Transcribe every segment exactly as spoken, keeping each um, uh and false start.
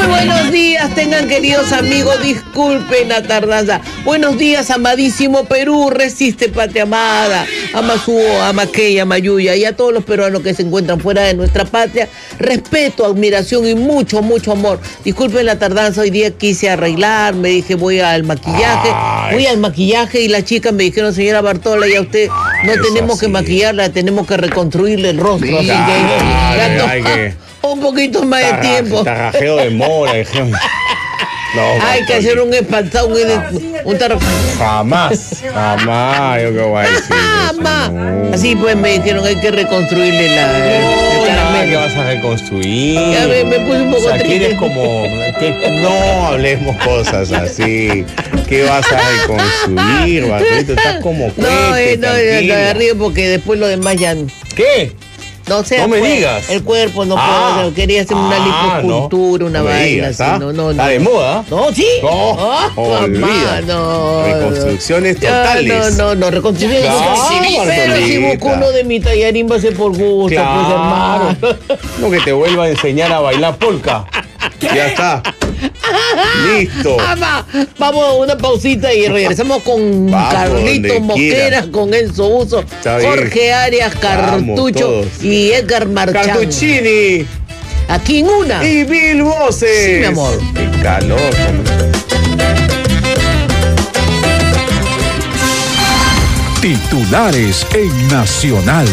Muy buenos días, tengan queridos amigos, disculpen la tardanza. Buenos días, amadísimo Perú, resiste patria amada, Amazúo, Amaqueya, Mayuya y a todos los peruanos que se encuentran fuera de nuestra patria. Respeto, admiración y mucho, mucho amor. Disculpen la tardanza, hoy día quise arreglar, me dije voy al maquillaje, Ay. voy al maquillaje y las chicas me dijeron, señora Bartola, ya usted no Eso tenemos así. que maquillarla, tenemos que reconstruirle el rostro. Sí, así que, ay, ya ay, que... un poquito más Tarra, de tiempo. Tarrajeo de mora. No, hay que hacer un espantado, un, un tar... Jamás, jamás, yo qué voy a decir. Jamás. No. Así pues me dijeron, hay que reconstruirle la... No, nada que vas a reconstruir. Ya me, me puse un poco o sea, triste. Quieres como... Que no hablemos cosas así. ¿Qué vas a reconstruir, Bartolito? Estás como cuete, No, eh, no, no, no, río porque después lo demás ya... ¿Qué? No, sea, no me pues, digas. El cuerpo no ah, puedo, quería hacer una ah, lipoescultura, no, una no vaina digas, así. ¿ah? No, no, no. ¿Está de moda? No, sí. No, oh, mamá, no. Reconstrucciones ya, totales. No, no, no, reconstrucciones totales. Claro, Pero si busco uno de mi tallarín va a ser por gusto, claro. pues hermano. No que te vuelva a enseñar a bailar polka. Ya está. Listo. Ama, vamos a una pausita y regresamos con vamos, Carlito Mosquera, con Enzo Uso, Jorge Arias, Cartucho y Edgar Marchán. Cartuccini. Aquí en una. Y Mil Voces. Sí, mi amor. Qué calor. Titulares en Nacional.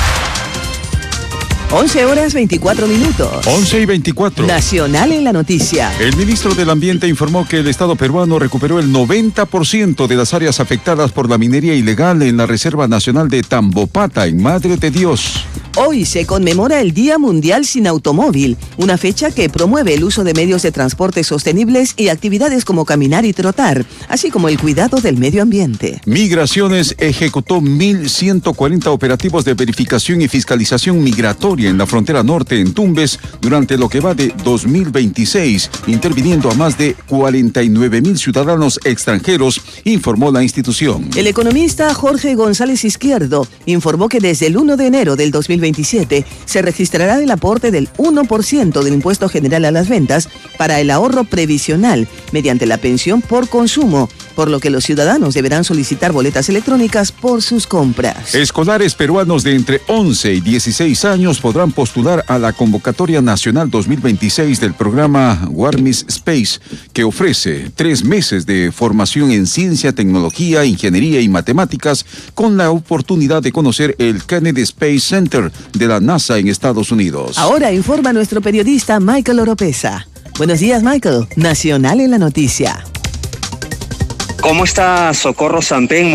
once horas veinticuatro minutos. once y veinticuatro. Nacional en la noticia. El ministro del Ambiente informó que el Estado peruano recuperó el noventa por ciento de las áreas afectadas por la minería ilegal en la Reserva Nacional de Tambopata, en Madre de Dios. Hoy se conmemora el Día Mundial Sin Automóvil, una fecha que promueve el uso de medios de transporte sostenibles y actividades como caminar y trotar, así como el cuidado del medio ambiente. Migraciones ejecutó mil ciento cuarenta operativos de verificación y fiscalización migratoria en la frontera norte en Tumbes durante lo que va de dos mil veintiséis, interviniendo a más de cuarenta y nueve mil ciudadanos extranjeros, informó la institución. El economista Jorge González Izquierdo informó que desde el primero de enero del dos mil veintisiete se registrará el aporte del uno por ciento del impuesto general a las ventas para el ahorro previsional mediante la pensión por consumo, por lo que los ciudadanos deberán solicitar boletas electrónicas por sus compras. Escolares peruanos de entre once y dieciséis años podrán postular a la convocatoria nacional dos mil veintiséis del programa Warmis Space, que ofrece tres meses de formación en ciencia, tecnología, ingeniería y matemáticas, con la oportunidad de conocer el Kennedy Space Center de la NASA en Estados Unidos. Ahora informa nuestro periodista Michael Oropesa. Buenos días, Michael. Nacional en la noticia. ¿Cómo está Socorro Sampén?